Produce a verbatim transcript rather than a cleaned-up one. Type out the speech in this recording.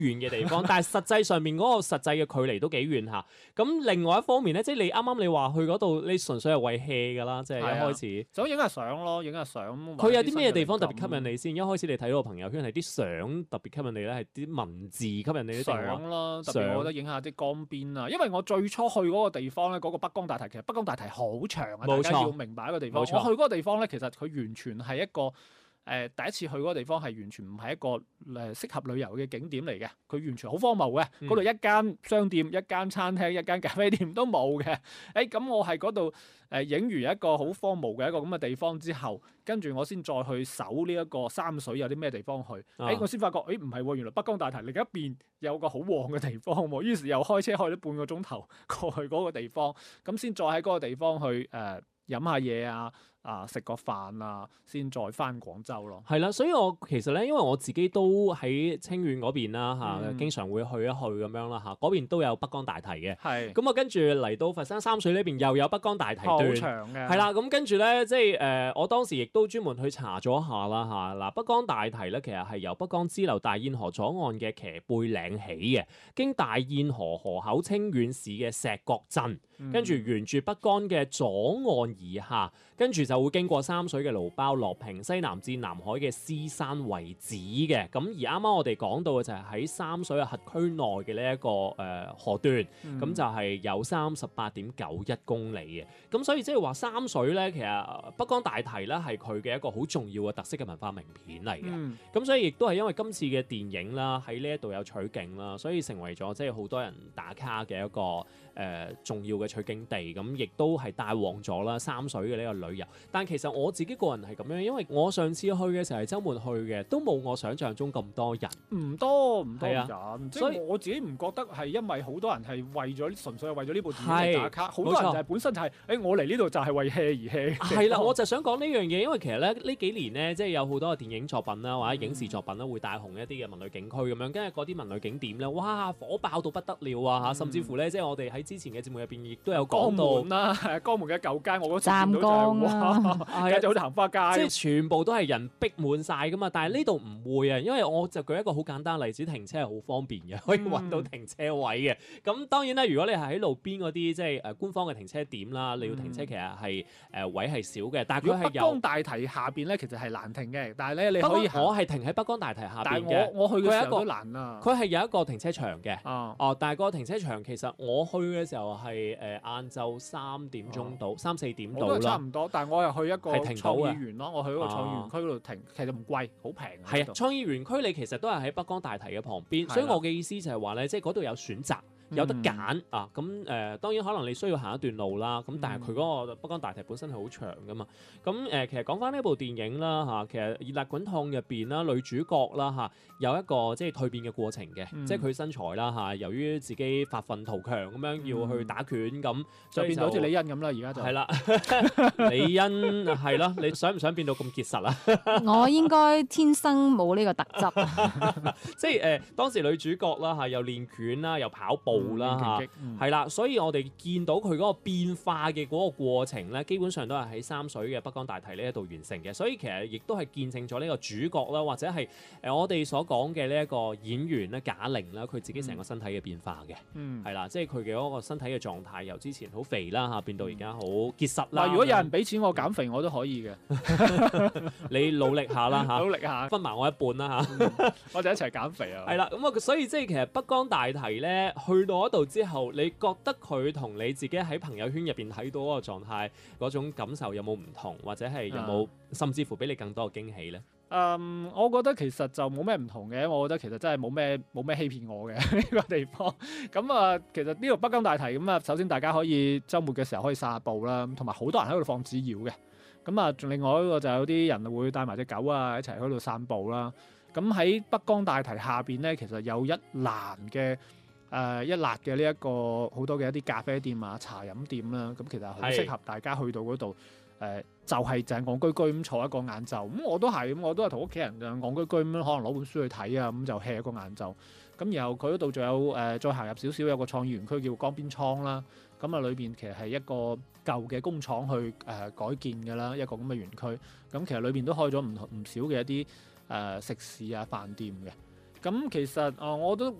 遠嘅地方，但係實際上面嗰個實際嘅距離都幾遠下。咁另外一方面咧，即係你啱啱你話去嗰度，你純粹係為 hea 㗎啦，即係一開始想影下相咯，影下相。 佢有啲咩地方特別吸引你先？一開始你睇到個朋友圈係啲相特別吸引你咧，係啲文字吸引你啲相咯，特別我覺得影下啲江邊啊，因為我最初去嗰個地方咧，嗰、嗰個北江大堤其實北江大堤好長啊，大家要明白一個地方。我去嗰個地方咧，其實佢完全係一個。誒、呃、第一次去嗰個地方係完全唔係一個誒、呃、適合旅遊嘅景點嚟嘅，佢完全好荒謬嘅，嗰度、嗯、一間商店、一間餐廳、一間咖啡店都冇嘅。誒、欸、咁我係嗰度誒影完一個好荒謬嘅一個咁嘅地方之後，跟住我先再去搜呢一個三水有啲咩地方去。誒、啊欸、我先發覺，誒唔係喎，原來北江大堤另一邊有個好旺嘅地方喎。於是又開車開咗半個鐘頭過去嗰個地方，咁先再喺嗰個地方去誒。呃飲下嘢啊，啊食個飯啊，先再翻廣州咯。 係啦，所以我其實咧，因為我自己都喺清遠嗰邊啦，嚇、嗯，經常會去一去咁樣啦，嚇，嗰邊都有北江大堤嘅。係是。咁啊，跟住嚟到佛山三水呢邊又有北江大堤段。好長嘅。係啦，咁跟住咧，即係誒、呃，我當時亦都專門去查咗下啦，嚇，嗱，北江大堤咧，其實係由北江支流大堰河左岸嘅騎背嶺起嘅，經大堰河河口清遠市嘅石角鎮，跟住、嗯、沿住北江嘅左岸而下，跟住就會經過三水嘅蘆苞、樂平、西南至南海嘅獅山為止嘅。咁而啱啱我哋講到嘅就係喺三水嘅轄區內嘅呢一個誒、呃、河段，咁、嗯、就係有三十八點九一公里嘅。咁所以即係話三水咧，其實北江大堤咧係佢嘅一個好重要嘅特色嘅文化名片嚟嘅。咁、嗯、所以亦都係因為今次嘅電影啦，喺呢一度有取景啦，所以成為咗即係好多人打卡嘅一個誒、呃、重要嘅取景地。咁亦都係帶旺咗啦三水嘅呢個旅遊。但其實我自己個人係咁樣，因為我上次去嘅時候係週末去嘅，都冇我想象中咁多人， 唔多唔多人，啊、 所以我自己唔覺得係因為好多人係為咗純粹係為咗呢部電影打卡，好多人就係本身就係、是、誒、欸、我嚟呢度就係為 hea 而 hea。係啦， 我就想講呢樣嘢，因為其實咧呢幾年咧，即係有好多嘅電影作品啦，或者影視作品啦，會帶紅一啲嘅文旅景區咁樣，跟住嗰啲文旅景點咧，哇火爆到不得了啊嚇！甚至乎咧，即係我哋喺之前嘅節目入邊亦都有講到。 江門啦，江門嘅舊街，我嗰次見到就係、 啊、 哇，街就好似行花街， 即係全部都係人逼滿晒噶嘛。但係呢度唔會啊，因為我就舉一個好簡單例子，停車係好方便嘅，可以揾到停車位嘅。咁、嗯、當然啦，如果你係喺路邊嗰啲即係誒官方嘅停車點啦，你要停車其實係誒位係少嘅。但係佢係有北江大堤下邊咧，其實係難停嘅。但係咧，你可以我係停喺北江大堤下邊嘅。 我我去嘅時候都難啊。 佢係有一個停車場嘅。 哦， 哦，但係個停車場其實我去嘅時候係誒晏晝三點鐘到，三四點到啦。 差唔多，但係我又去一個係停到創意園咯。我去嗰個創意園區嗰度停，其實唔貴，好平。 係啊，創意園區你其實都係喺北江大堤嘅旁邊，所以我嘅意思就係話咧，即係嗰度有選擇。有得揀、嗯、啊！咁誒、呃，當然可能你需要行一段路啦。咁但係佢嗰個北江大堤本身係好長噶嘛。咁誒、呃，其實講翻呢部電影啦嚇、啊，其實《熱辣滾燙》入邊啦，女主角啦嚇、啊，有一個即係蛻變嘅過程嘅，嗯、即係佢身材啦嚇、啊，由於自己發奮圖強咁樣要去打拳咁，嗯、所以就變到好似李欣咁啦。而家就係啦，李欣係咯，你想唔想變到咁結實啊？ 我應該天生冇呢個特質， 即係誒、呃、當時女主角啦嚇，又練拳啦，又跑步。啦嚇，係啦、嗯，所以我哋見到佢嗰個變化嘅嗰個過程咧，基本上都係喺三水嘅北江大堤呢一度完成嘅，所以其實亦都係見證咗呢個主角啦，或者係誒我哋所講嘅呢一個演員咧賈玲啦，佢自己成個身體嘅變化嘅，嗯，係啦，即係佢嘅嗰個身體嘅狀態由之前好肥啦嚇，變到而家好結實啦。 如果有人俾錢我減肥，我都可以嘅。 你努力下啦嚇， 努力下， 分埋我一半啦嚇， 嗯、我哋一齊減肥啊。 係啦，咁啊，所以即係其實北江大堤咧去到嗰度之後，你覺得佢同你自己喺朋友圈入邊睇到嗰個狀態嗰種感受有冇唔同，或者係有冇、嗯、甚至乎俾你更多嘅驚喜咧？ 嗯，我覺得其實就冇咩唔同嘅，我覺得其實真係冇咩冇咩欺騙我嘅呢個地方。咁啊，其實呢度北江大堤咁啊，首先大家可以週末嘅時候可以散下步啦，同埋好多人喺度放紙鷂嘅。咁啊，仲另外一個就有啲人會帶埋隻狗啊一齊喺度散步啦。咁喺北江大堤下邊咧，其實有一欄嘅。誒、呃、一辣嘅呢一個好多嘅一啲咖啡店啊、茶飲店啦，咁其實好適合大家去到嗰度誒，就係、是、就係戇居居咁坐一個晏晝。咁我都係，咁我都係同屋企人就戇居居咁樣，可能攞本書去睇啊，咁就 hea 一個晏晝。咁然後佢嗰度仲有誒、呃，再行入少少有個創意園區叫江邊倉啦。咁啊裏邊其實係一個舊嘅工廠去誒、呃、改建嘅啦，一個咁嘅園區。咁其實裏邊都開咗唔唔少嘅一啲誒、呃、食肆啊、飯店嘅。 咁其實啊、呃，我都